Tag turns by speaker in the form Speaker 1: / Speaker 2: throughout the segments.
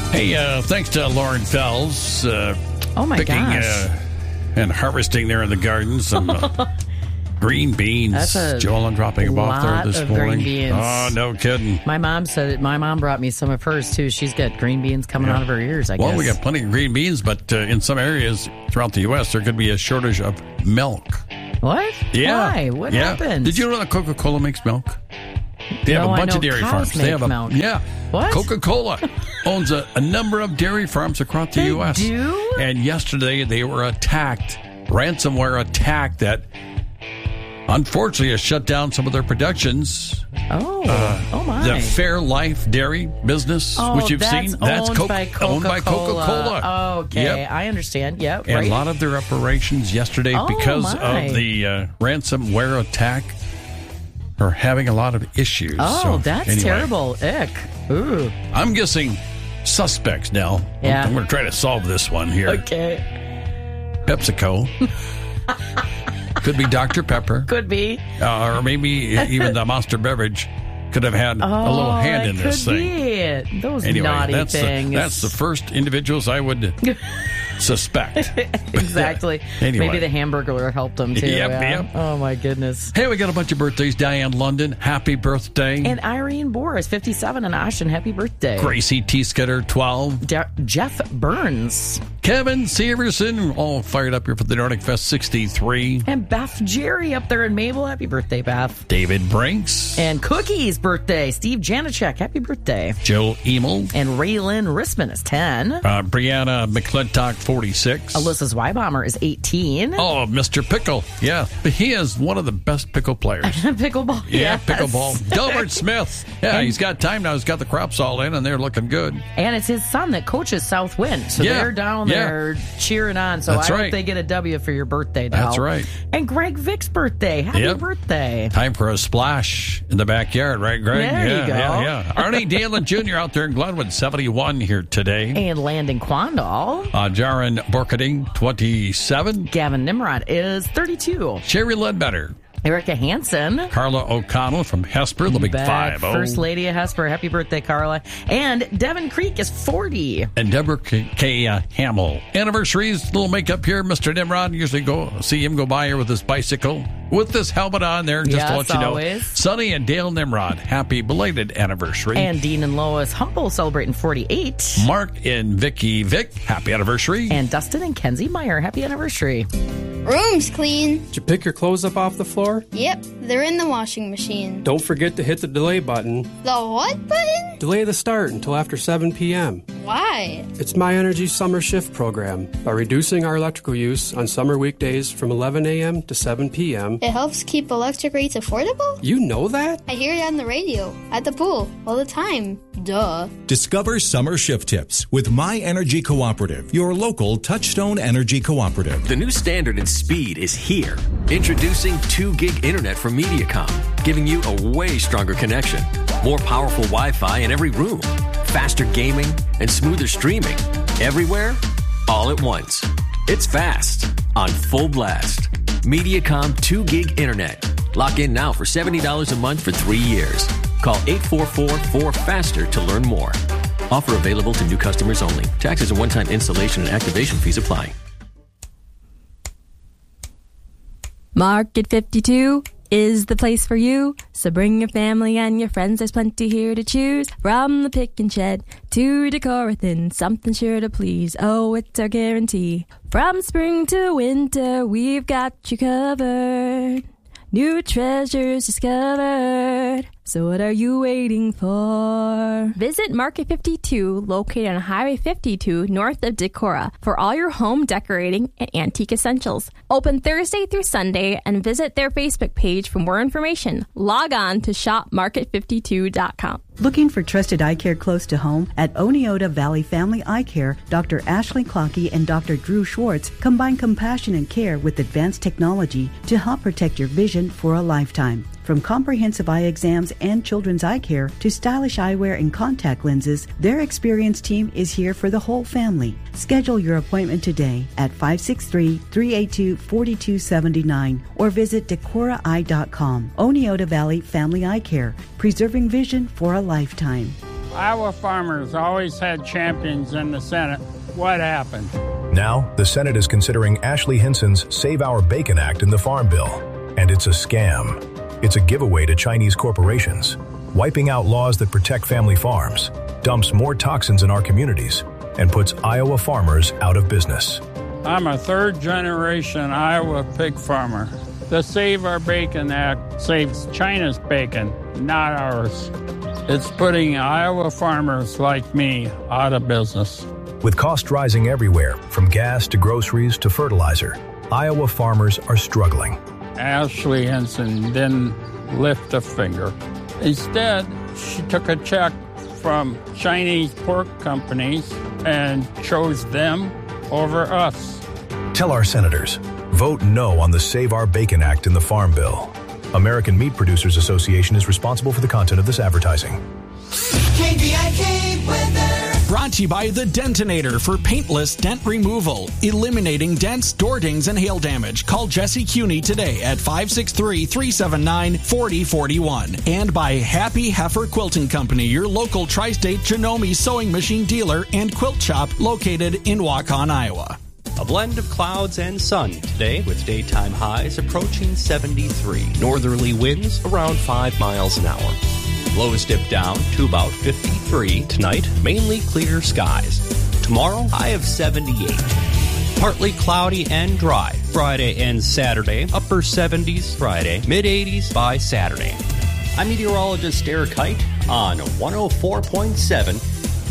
Speaker 1: Hey, thanks to Lauren Fells.
Speaker 2: Oh, my gosh.
Speaker 1: And harvesting there in the garden some green beans. Joellen dropping them off there this morning.
Speaker 2: Green beans.
Speaker 1: Oh, no kidding.
Speaker 2: My mom brought me some of hers, too. She's got green beans coming out of her ears, I guess.
Speaker 1: Well, we got plenty of green beans, but in some areas throughout the U.S., there could be a shortage of milk.
Speaker 2: What?
Speaker 1: Yeah.
Speaker 2: Why? What happened?
Speaker 1: Did you know that Coca-Cola makes milk? They have a bunch of dairy farms.
Speaker 2: They have milk.
Speaker 1: Yeah.
Speaker 2: What?
Speaker 1: Coca-Cola owns a number of dairy farms across the U.S.
Speaker 2: They do?
Speaker 1: And yesterday they were attacked, ransomware attack that unfortunately has shut down some of their productions.
Speaker 2: Oh my.
Speaker 1: The Fairlife Dairy business, which you've seen.
Speaker 2: That's owned by
Speaker 1: Coca-Cola.
Speaker 2: Oh, okay.
Speaker 1: Yep.
Speaker 2: I understand. Yep.
Speaker 1: And
Speaker 2: right.
Speaker 1: a lot of their operations yesterday, because of the ransomware attack, are having a lot of issues.
Speaker 2: Oh,
Speaker 1: so,
Speaker 2: that's
Speaker 1: anyway.
Speaker 2: terrible. Ick. Ooh.
Speaker 1: I'm guessing suspects now.
Speaker 2: Yeah.
Speaker 1: I'm going to try to solve this one here.
Speaker 2: Okay.
Speaker 1: PepsiCo. Could be Dr. Pepper.
Speaker 2: Could be.
Speaker 1: Or maybe even the Monster beverage could have had a little hand in this thing.
Speaker 2: Be. Those
Speaker 1: anyway,
Speaker 2: naughty things.
Speaker 1: That's the first individuals I would suspect.
Speaker 2: Exactly.
Speaker 1: Anyway.
Speaker 2: Maybe the Hamburglar helped them too.
Speaker 1: Yep.
Speaker 2: Oh my goodness.
Speaker 1: Hey, we got a bunch of birthdays. Diane London, happy birthday.
Speaker 2: And Irene Boris, 57, and Ashton, happy birthday.
Speaker 1: Gracie T. Scudder, 12.
Speaker 2: Jeff Burns.
Speaker 1: Kevin Severson, all fired up here for the Nordic Fest, 63.
Speaker 2: And Beth Jerry up there in Mabel, happy birthday, Beth.
Speaker 1: David Brinks.
Speaker 2: And Cookie's birthday, Steve Janicek, happy birthday.
Speaker 1: Jill Emel.
Speaker 2: And Raylyn Risman is 10.
Speaker 1: Brianna McClintock, 46.
Speaker 2: Alyssa Zweibaummer is 18.
Speaker 1: Oh, Mr. Pickle. Yeah. He is one of the best pickle players.
Speaker 2: Pickleball.
Speaker 1: Yeah,
Speaker 2: yes.
Speaker 1: pickleball. Delbert Smith. Yeah, he's got time now. He's got the crops all in, and they're looking good.
Speaker 2: And it's his son that coaches Southwind. So they're down there cheering on. So
Speaker 1: That's
Speaker 2: I hope they get a W for your birthday, Del.
Speaker 1: That's right.
Speaker 2: And Greg Vick's birthday. Happy birthday.
Speaker 1: Time for a splash in the backyard, right, Greg?
Speaker 2: There you go.
Speaker 1: Yeah. Arnie Dalen Jr. out there in Glenwood, 71 here today.
Speaker 2: And Landon Quandall.
Speaker 1: Jaron Borkading, 27.
Speaker 2: Gavin Nimrod is 32.
Speaker 1: Sherry Ledbetter.
Speaker 2: Erica Hansen.
Speaker 1: Carla O'Connell from Hesper, the big 5-0.
Speaker 2: First Lady of Hesper. Happy birthday, Carla. And Devin Creek is 40.
Speaker 1: And Deborah K. Hamill. Anniversaries, little makeup here. Mr. Nimrod, usually see him go by here with his bicycle, with this helmet on there, just to let you know.
Speaker 2: Always.
Speaker 1: Sonny and Dale Nimrod, happy belated anniversary.
Speaker 2: And Dean and Lois Humble celebrating 48.
Speaker 1: Mark and Vicky Vick, happy anniversary.
Speaker 2: And Dustin and Kenzie Meyer, happy anniversary.
Speaker 3: Room's clean.
Speaker 4: Did you pick your clothes up off the floor?
Speaker 3: Yep, they're in the washing machine.
Speaker 4: Don't forget to hit the delay button.
Speaker 3: The what button?
Speaker 4: Delay the start until after 7 p.m.
Speaker 3: Why?
Speaker 4: It's My Energy Summer Shift program. By reducing our electrical use on summer weekdays from 11 a.m. to 7 p.m.
Speaker 3: It helps keep electric rates affordable?
Speaker 4: You know that?
Speaker 3: I hear it on the radio, at the pool, all the time. Duh.
Speaker 5: Discover summer shift tips with My Energy Cooperative, your local Touchstone Energy Cooperative.
Speaker 6: The new standard in speed is here. Introducing 2 gig internet from Mediacom, giving you a way stronger connection. More powerful Wi-Fi in every room. Faster gaming and smoother streaming. Everywhere, all at once. It's fast, on full blast. Mediacom 2 gig internet. Lock in now for $70 a month for 3 years. Call 844-4FASTER to learn more. Offer available to new customers only. Taxes and one-time installation and activation fees apply.
Speaker 7: Market 52 is the place for you. So bring your family and your friends. There's plenty here to choose. From the pick and shed to Decorathon, something sure to please. Oh, it's our guarantee. From spring to winter, we've got you covered. New treasures discovered. So what are you waiting for? Visit Market 52, located on Highway 52, north of Decorah, for all your home decorating and antique essentials. Open Thursday through Sunday, and visit their Facebook page for more information. Log on to shopmarket52.com.
Speaker 8: Looking for trusted eye care close to home? At Oneota Valley Family Eye Care, Dr. Ashley Clockey and Dr. Drew Schwartz combine compassion and care with advanced technology to help protect your vision for a lifetime. From comprehensive eye exams and children's eye care to stylish eyewear and contact lenses, their experienced team is here for the whole family. Schedule your appointment today at 563-382-4279 or visit decoraeye.com. Oneota Valley Family Eye Care, preserving vision for a lifetime.
Speaker 9: Iowa farmers always had champions in the Senate. What happened?
Speaker 10: Now, the Senate is considering Ashley Hinson's Save Our Bacon Act in the Farm Bill. And it's a scam. It's a giveaway to Chinese corporations, wiping out laws that protect family farms, dumps more toxins in our communities, and puts Iowa farmers out of business.
Speaker 9: I'm a third-generation Iowa pig farmer. The Save Our Bacon Act saves China's bacon, not ours. It's putting Iowa farmers like me out of business.
Speaker 10: With costs rising everywhere, from gas to groceries to fertilizer, Iowa farmers are struggling.
Speaker 9: Ashley Hinson didn't lift a finger. Instead, she took a check from Chinese pork companies and chose them over us.
Speaker 10: Tell our senators, vote no on the Save Our Bacon Act in the Farm Bill. American Meat Producers Association is responsible for the content of this advertising.
Speaker 11: KVIK weather.
Speaker 12: Brought to you by the Dentinator for paintless dent removal, eliminating dents, door dings, and hail damage. Call Jesse Cuney today at 563-379-4041. And by Happy Heifer Quilting Company, your local tri-state Janome sewing machine dealer and quilt shop located in Waukon, Iowa.
Speaker 13: A blend of clouds and sun today with daytime highs approaching 73. Northerly winds around 5 miles an hour. Lows dip down to about 53. Tonight, mainly clear skies. Tomorrow, high of 78. Partly cloudy and dry. Friday and Saturday, upper 70s Friday, mid-80s by Saturday. I'm meteorologist Eric Height on 104.7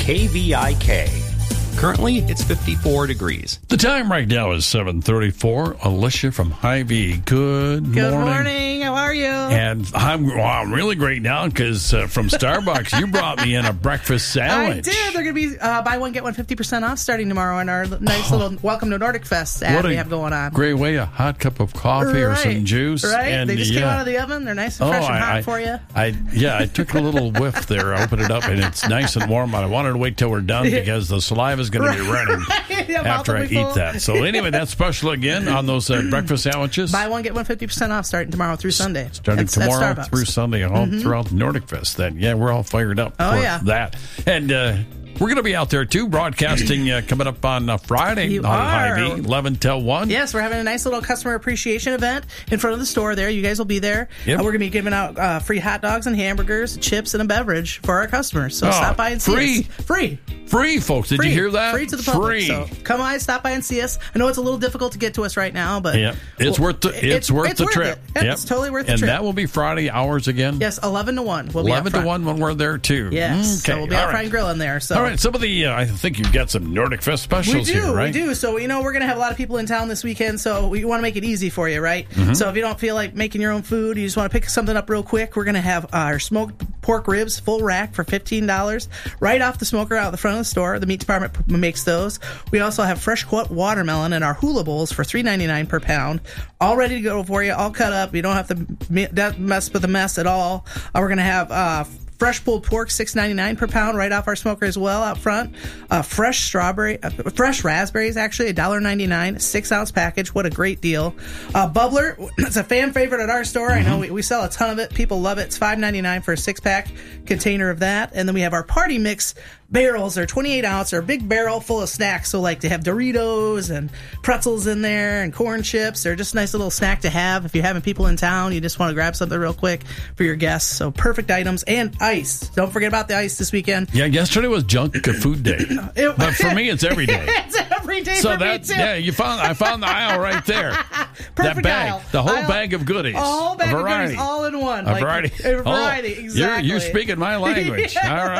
Speaker 13: KVIK. Currently, it's 54 degrees.
Speaker 1: The time right now is 7:34. Alicia from Hy-Vee. Good morning.
Speaker 14: Good morning. How are you?
Speaker 1: And I'm really great now because from Starbucks, you brought me in a breakfast sandwich.
Speaker 14: I did. They're going to be buy one, get one 50% off starting tomorrow in our nice little Welcome to Nordic Fest ad we have going on.
Speaker 1: Great way, a hot cup of coffee or some juice.
Speaker 14: Right.
Speaker 1: And,
Speaker 14: they just came out of the oven. They're nice and fresh and hot for you.
Speaker 1: I took a little whiff there. I opened it up, and it's nice and warm. But I wanted to wait till we're done because the saliva is going to be running after I eat that. So anyway, that's special again on those breakfast sandwiches.
Speaker 14: Buy one, get one 50% off starting tomorrow through Sunday.
Speaker 1: Starting tomorrow through Sunday throughout Nordic Fest. Then, we're all fired up for that. And we're going to be out there, too, broadcasting coming up on Friday on Hy-Vee, 11 till 1.
Speaker 14: Yes, we're having a nice little customer appreciation event in front of the store there. You guys will be there.
Speaker 1: Yep.
Speaker 14: We're going to be giving out free hot dogs and hamburgers, chips, and a beverage for our customers. So stop by and see us.
Speaker 1: Free, folks. Did you hear that?
Speaker 14: Free to the public. So come by, stop by and see us. I know it's a little difficult to get to us right now, but
Speaker 1: it's worth the trip.
Speaker 14: It's totally worth the trip.
Speaker 1: And that will be Friday hours again?
Speaker 14: Yes, 11 to 1. We'll
Speaker 1: 11 to 1 when we're there, too.
Speaker 14: Yes. Okay. So we'll be out front and grilling there. So.
Speaker 1: All right. Some of the, I think you've got some Nordic Fest specials here, right?
Speaker 14: We do. So, we're going to have a lot of people in town this weekend, so we want to make it easy for you, right? Mm-hmm. So if you don't feel like making your own food, you just want to pick something up real quick, we're going to have our smoked pork ribs, full rack for $15, right off the smoker out the front of the store. The meat department makes those. We also have fresh cut watermelon in our hula bowls for $3.99 per pound, all ready to go for you, all cut up. You don't have to mess with the mess at all. We're going to have fresh pulled pork, $6.99 per pound, right off our smoker as well out front. Fresh raspberries, actually, $1.99, 6-ounce package. What a great deal. Bubbler, it's a fan favorite at our store. I know we sell a ton of it. People love it. It's $5.99 for a 6-pack container of that. And then we have our party mix barrels. They're 28-ounce. They're a big barrel full of snacks. So, like, they have Doritos and pretzels in there and corn chips. They're just a nice little snack to have if you're having people in town. You just want to grab something real quick for your guests. So, perfect items. And ice. Don't forget about the ice this weekend.
Speaker 1: Yeah, yesterday was junk food day. But for me, it's every day.
Speaker 14: It's every day
Speaker 1: so
Speaker 14: for me, too.
Speaker 1: Yeah, I found the aisle right there.
Speaker 14: Perfect
Speaker 1: that bag.
Speaker 14: aisle.
Speaker 1: The whole bag of goodies.
Speaker 14: A whole bag of goodies all in one.
Speaker 1: A variety.
Speaker 14: A variety, exactly.
Speaker 1: You're speaking my language.
Speaker 14: Yeah,
Speaker 1: all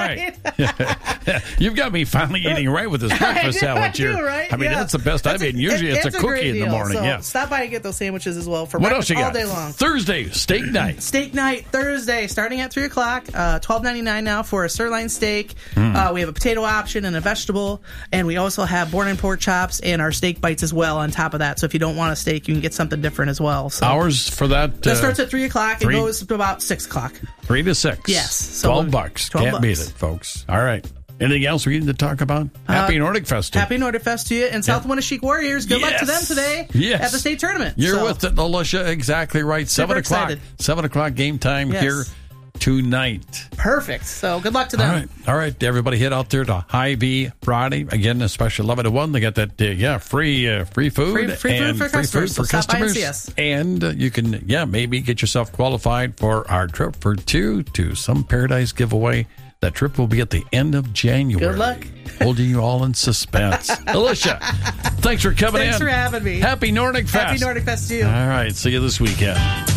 Speaker 1: right. You've got me finally eating right with this breakfast sandwich here.
Speaker 14: Right?
Speaker 1: I mean, that's the best I've eaten. Usually it's a cookie in the morning.
Speaker 14: So stop by and get those sandwiches as well for
Speaker 1: what else you got?
Speaker 14: All day long.
Speaker 1: Thursday, steak night.
Speaker 14: Steak night, Thursday, starting at 3 o'clock, $12.99 now for a sirloin steak. We have a potato option and a vegetable, and we also have bone-in pork chops and our steak bites as well on top of that. So if you don't want a steak, you can get something different as well. So
Speaker 1: hours for that?
Speaker 14: That starts at 3 o'clock and goes to about 6 o'clock.
Speaker 1: 3 to 6.
Speaker 14: Yes.
Speaker 1: So $12. Can't beat it, folks. All right. Anything else we need to talk about? Happy Nordic Fest.
Speaker 14: Happy Nordic Fest to you. And South Winneshiek Warriors, good luck to them today at the state tournament.
Speaker 1: You're with it, Alicia. Exactly right. 7 o'clock.
Speaker 14: Excited.
Speaker 1: 7 o'clock game time here. tonight.
Speaker 14: Perfect. So good luck to them.
Speaker 1: All right. Everybody head out there to Hy-Vee Friday. Again, a special 11 to 1. They got that, free food.
Speaker 14: Free food for customers. So stop by and see us.
Speaker 1: And you can, maybe get yourself qualified for our trip for two to some paradise giveaway. That trip will be at the end of January.
Speaker 14: Good luck.
Speaker 1: Holding you all in suspense. Alicia, thanks for coming in.
Speaker 14: Thanks for having me.
Speaker 1: Happy Nordic Fest.
Speaker 14: Happy Nordic Fest to you.
Speaker 1: All right. See you this weekend.